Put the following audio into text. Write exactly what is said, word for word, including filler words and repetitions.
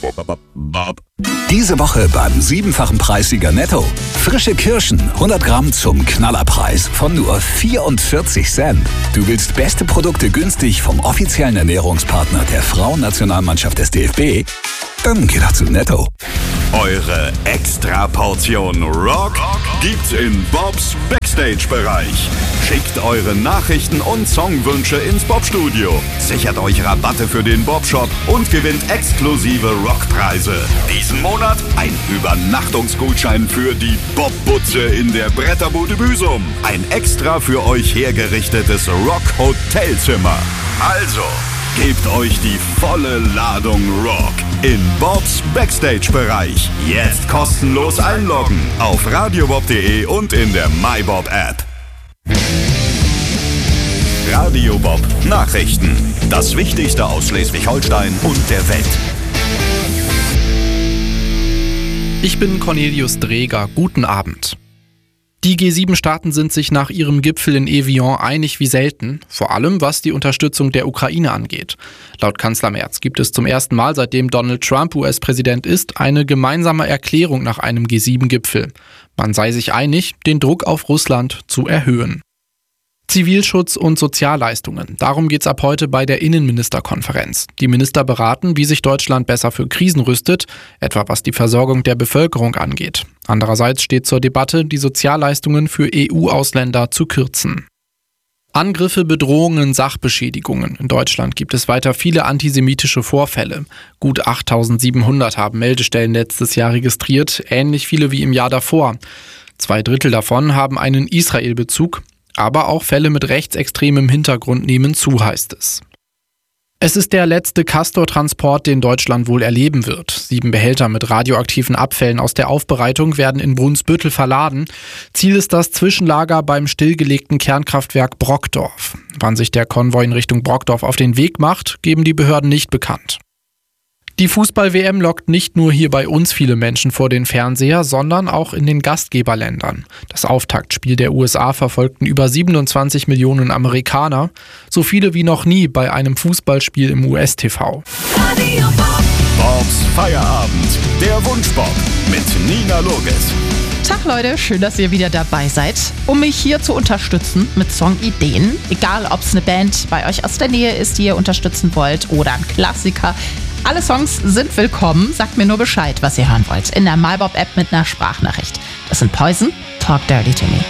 Bob. Diese Woche beim siebenfachen Preissieger Netto. Frische Kirschen, hundert Gramm zum Knallerpreis von nur vierundvierzig Cent. Du willst beste Produkte günstig vom offiziellen Ernährungspartner der Frauennationalmannschaft des D F B? Dann geh doch zu Netto. Eure Extra-Portion Rock gibt's in Bobs Backstage-Bereich. Schickt eure Nachrichten und Songwünsche ins Bob-Studio. Sichert euch Rabatte für den Bob-Shop und gewinnt exklusive Rockpreise. Diesen Monat ein Übernachtungsgutschein für die Bob-Butze in der Bretterbude Büsum. Ein extra für euch hergerichtetes Rock-Hotelzimmer. Also, gebt euch die volle Ladung Rock in Bobs Backstage-Bereich. Jetzt kostenlos einloggen auf radiobob punkt de und in der MyBob-App. Radio Bob Nachrichten. Das Wichtigste aus Schleswig-Holstein und der Welt. Ich bin Cornelius Dreger. Guten Abend. Die G sieben Staaten sind sich nach ihrem Gipfel in Evian einig wie selten, vor allem was die Unterstützung der Ukraine angeht. Laut Kanzler Merz gibt es zum ersten Mal, seitdem Donald Trump U S-Präsident ist, eine gemeinsame Erklärung nach einem G sieben Gipfel. Man sei sich einig, den Druck auf Russland zu erhöhen. Zivilschutz und Sozialleistungen. Darum geht's ab heute bei der Innenministerkonferenz. Die Minister beraten, wie sich Deutschland besser für Krisen rüstet, etwa was die Versorgung der Bevölkerung angeht. Andererseits steht zur Debatte, die Sozialleistungen für E U-Ausländer zu kürzen. Angriffe, Bedrohungen, Sachbeschädigungen. In Deutschland gibt es weiter viele antisemitische Vorfälle. Gut achttausendsiebenhundert haben Meldestellen letztes Jahr registriert, ähnlich viele wie im Jahr davor. Zwei Drittel davon haben einen Israel-Bezug. Aber auch Fälle mit rechtsextremem Hintergrund nehmen zu, heißt es. Es ist der letzte Castor-Transport, den Deutschland wohl erleben wird. Sieben Behälter mit radioaktiven Abfällen aus der Aufbereitung werden in Brunsbüttel verladen. Ziel ist das Zwischenlager beim stillgelegten Kernkraftwerk Brockdorf. Wann sich der Konvoi in Richtung Brockdorf auf den Weg macht, geben die Behörden nicht bekannt. Die Fußball-W M lockt nicht nur hier bei uns viele Menschen vor den Fernseher, sondern auch in den Gastgeberländern. Das Auftaktspiel der U S A verfolgten über siebenundzwanzig Millionen Amerikaner, so viele wie noch nie bei einem Fußballspiel im U S-T V. Bobs Feierabend, der Wunschbob mit Nina Loges. Tag Leute, schön, dass ihr wieder dabei seid, um mich hier zu unterstützen mit Songideen. Egal, ob es eine Band bei euch aus der Nähe ist, die ihr unterstützen wollt oder ein Klassiker. Alle Songs sind willkommen. Sagt mir nur Bescheid, was ihr hören wollt. In der MyBob-App mit einer Sprachnachricht. Das sind Poison, Talk Dirty to Me.